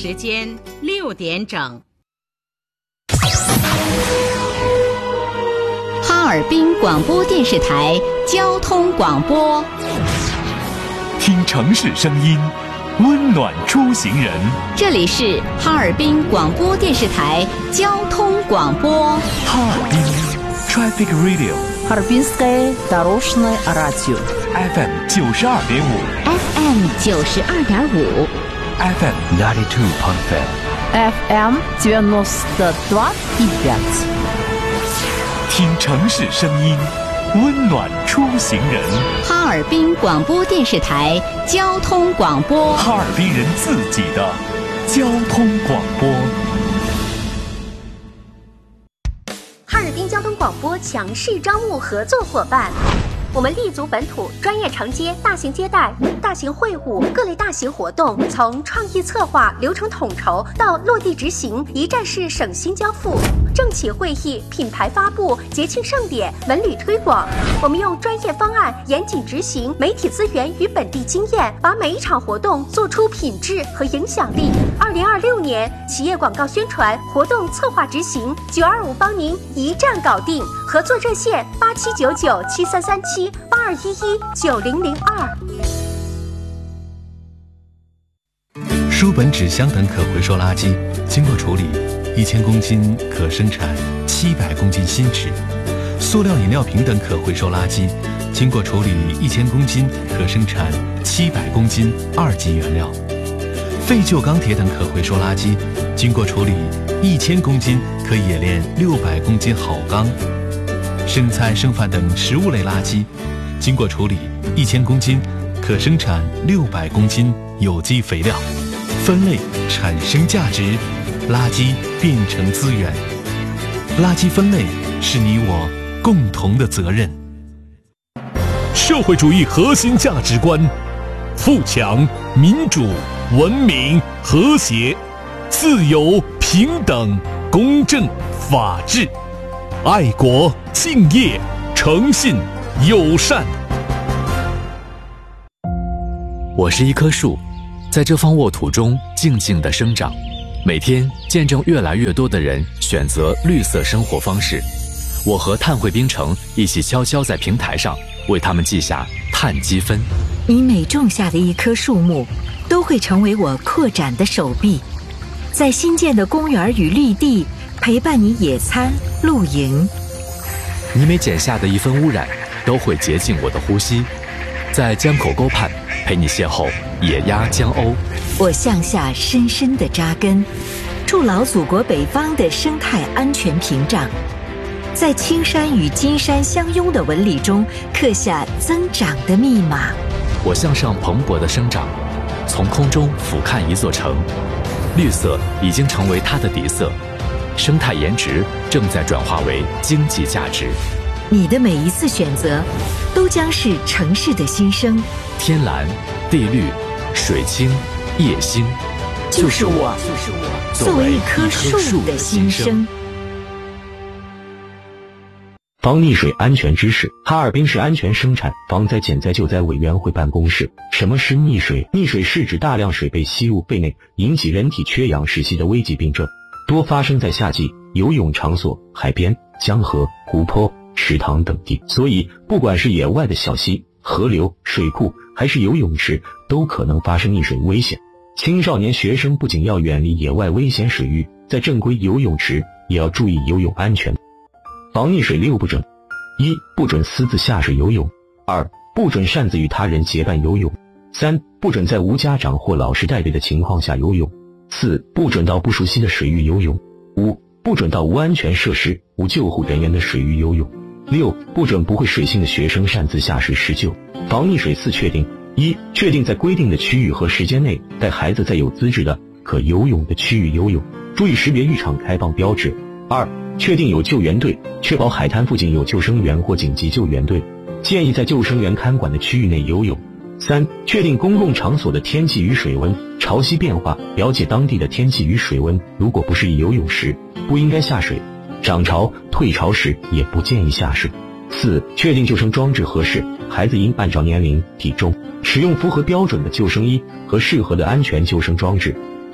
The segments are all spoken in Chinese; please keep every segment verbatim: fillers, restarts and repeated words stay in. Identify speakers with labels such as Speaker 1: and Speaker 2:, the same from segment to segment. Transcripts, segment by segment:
Speaker 1: 时间六点整。
Speaker 2: 哈尔滨广播电视台交通广播，
Speaker 3: 听城市声音，温暖出行人。
Speaker 2: 这里是哈尔滨广播电视台交通广播。
Speaker 3: 哈尔滨 Traffic Radio，
Speaker 4: Харбинское дорожное радио
Speaker 3: F M 九十二点五
Speaker 2: F M 九十二点五
Speaker 3: F M ninety two point five
Speaker 4: F M девяносто два и пять。
Speaker 3: 听城市声音，温暖出行人。
Speaker 2: 哈尔滨广播电视台交通广播，
Speaker 3: 哈尔滨人自己的交通广播。
Speaker 5: 哈尔滨交通广播强势招募合作伙伴。我们立足本土，专业承接大型接待、大型会晤、各类大型活动，从创意策划、流程统筹到落地执行，一站式省心交付。政企会议、品牌发布、节庆盛典、文旅推广，我们用专业方案严谨执行，媒体资源与本地经验，把每一场活动做出品质和影响力。二零二六年企业广告宣传、活动策划执行，九二五帮您一站搞定。合作热线八七九九七三三七八二一一九零零二。
Speaker 6: 书本、纸箱等可回收垃圾经过处理，一千公斤可生产七百公斤新纸；塑料饮料瓶等可回收垃圾经过处理，一千公斤可生产七百公斤二级原料；废旧钢铁等可回收垃圾经过处理，一千公斤可冶炼六百公斤好钢；生菜、剩饭等食物类垃圾经过处理，一千公斤可生产六百公斤有机肥料。分类产生价值，垃圾变成资源。垃圾分类是你我共同的责任。
Speaker 7: 社会主义核心价值观：富强、民主、文明、和谐、自由、平等、公正、法治、爱国、敬业、诚信、友善。
Speaker 8: 我是一棵树，在这方沃土中静静地生长，每天见证越来越多的人选择绿色生活方式。我和碳汇冰城一起悄悄在平台上为他们记下碳积分。
Speaker 9: 你每种下的一棵树木，都会成为我扩展的手臂，在新建的公园与绿地陪伴你野餐、露营。
Speaker 8: 你每剪下的一分污染，都会洁净我的呼吸，在江口沟畔陪你邂逅野鸭江鸥。
Speaker 9: 我向下深深地扎根，筑牢祖国北方的生态安全屏障，在青山与金山相拥的纹理中刻下增长的密码。
Speaker 8: 我向上蓬勃的生长，从空中俯瞰一座城，绿色已经成为它的底色，生态颜值正在转化为经济价值。
Speaker 9: 你的每一次选择，都将是城市的新生。
Speaker 8: 天蓝、地绿、水清、夜星，
Speaker 9: 就是我，就是我，作为一棵树的新生。
Speaker 10: 防溺水安全知识。哈尔滨市安全生产防灾减灾救灾委员会办公室。什么是溺水？溺水是指大量水被吸入肺内，引起人体缺氧窒息的危急病症，多发生在夏季游泳场所、海边、江河、湖泊、池塘等地。所以不管是野外的小溪、河流、水库，还是游泳池，都可能发生溺水危险。青少年学生不仅要远离野外危险水域，在正规游泳池也要注意游泳安全。防溺水六不准：一、不准私自下水游泳；二、不准擅自与他人结伴游泳；三、不准在无家长或老师带队的情况下游泳；四、不准到不熟悉的水域游泳；五、不准到无安全设施、无救护人员的水域游泳；六、不准不会水性的学生擅自下水施救。防溺水四确定：一、确定在规定的区域和时间内带孩子在有资质的可游泳的区域游泳，注意识别浴场开放标志；二、确定有救援队，确保海滩附近有救生员或紧急救援队，建议在救生员看管的区域内游泳；三、确定公共场所的天气与水温、潮汐变化，了解当地的天气与水温，如果不适宜游泳时，不应该下水；涨潮、退潮时也不建议下水。四、确定救生装置合适，孩子应按照年龄、体重使用符合标准的救生衣和适合的安全救生装置，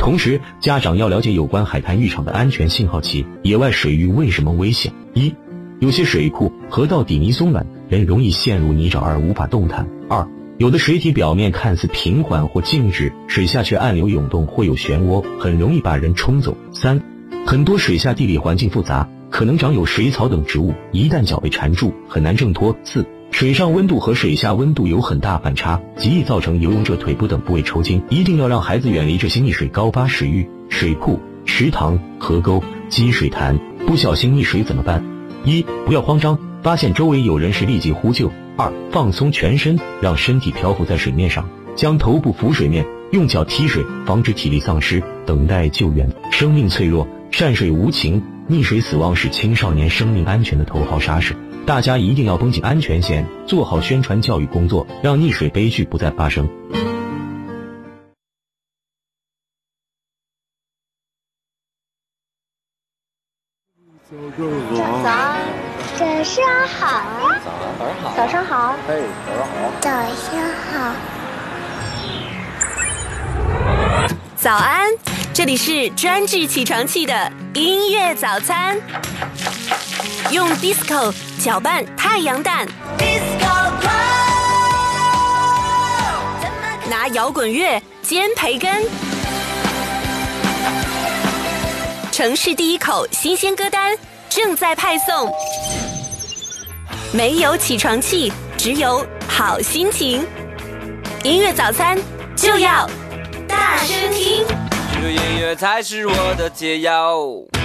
Speaker 10: 同时，家长要了解有关海滩浴场的安全信号器，野外水域为什么危险。一、有些水库、河道底泥松软，人容易陷入泥沼而无法动弹。二、有的水体表面看似平缓或静止，水下却暗流涌动，会有漩涡，很容易把人冲走。三、很多水下地理环境复杂，可能长有水草等植物，一旦脚被缠住，很难挣脱。四、水上温度和水下温度有很大反差，极易造成游泳者腿部等部位抽筋，一定要让孩子远离这些溺水高洼水域、水库、池塘、河沟、积水潭。不小心溺水怎么办？一、不要慌张，发现周围有人时立即呼救。二、放松全身，让身体漂浮在水面上，将头部浮水面，用脚踢水，防止体力丧失，等待救援。生命脆弱，善水无情，溺水死亡是青少年生命安全的头号杀手。大家一定要绷紧安全线，做好宣传教育工作，让溺水悲剧不再发生。
Speaker 11: 早安，早上好呀！早上好，
Speaker 12: 哎，早上好，
Speaker 11: 早上好。
Speaker 13: 早安，这里是专治起床气的音乐早餐，用 disco 搅拌太阳蛋， disco 拿摇滚乐煎培根。城市第一口新鲜歌单正在派送，没有起床气，只有好心情。音乐早餐就要大声听，
Speaker 14: 这音乐才是我的解药。